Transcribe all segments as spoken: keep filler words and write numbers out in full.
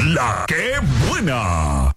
La que buena.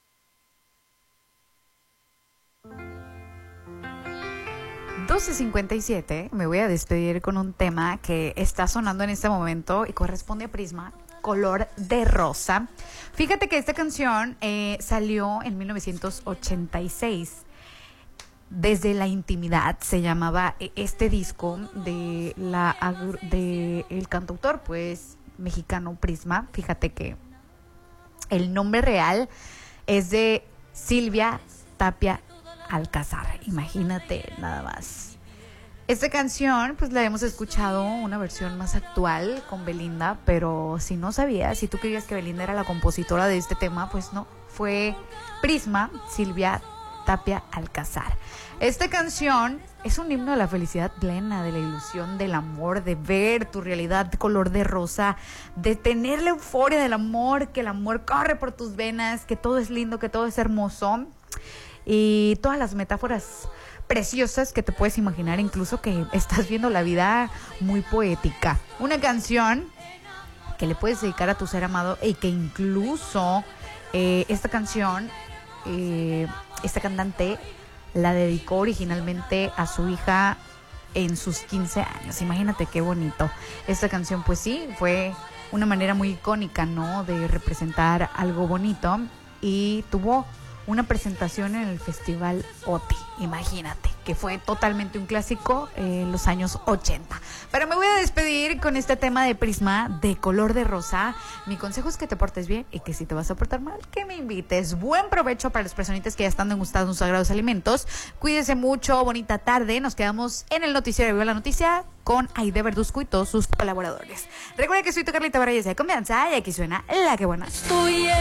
doce cincuenta y siete, me voy a despedir con un tema que está sonando en este momento y corresponde a Prisma, Color de Rosa. Fíjate que esta canción eh, salió en mil novecientos ochenta y seis. Desde la intimidad se llamaba este disco de la de el cantautor pues mexicano Prisma. Fíjate que el nombre real es de Silvia Tapia Alcázar, imagínate nada más. Esta canción pues la hemos escuchado una versión más actual con Belinda, pero si no sabías, si tú creías que Belinda era la compositora de este tema, pues no, fue Prisma, Silvia Tapia Alcázar. Esta canción es un himno de la felicidad plena, de la ilusión del amor, de ver tu realidad de color de rosa, de tener la euforia del amor, que el amor corre por tus venas, que todo es lindo, que todo es hermoso. Y todas las metáforas preciosas que te puedes imaginar, incluso que estás viendo la vida muy poética. Una canción que le puedes dedicar a tu ser amado y que incluso eh, esta canción, eh, esta cantante la dedicó originalmente a su hija en sus quince años. Imagínate qué bonito. Esta canción pues sí, fue una manera muy icónica, ¿no?, de representar algo bonito y tuvo una presentación en el Festival O T I, imagínate, que fue totalmente un clásico en los años ochenta. Pero me voy a despedir con este tema de Prisma, de Color de Rosa. Mi consejo es que te portes bien y que si te vas a portar mal, que me invites. Buen provecho para las personitas que ya están degustando sus sagrados alimentos. Cuídense mucho, bonita tarde. Nos quedamos en el noticiero de Viva la Noticia con Aide Verduzco y todos sus colaboradores. Recuerda que soy tu Carlita Barayes de Confianza y aquí suena La Que Buena.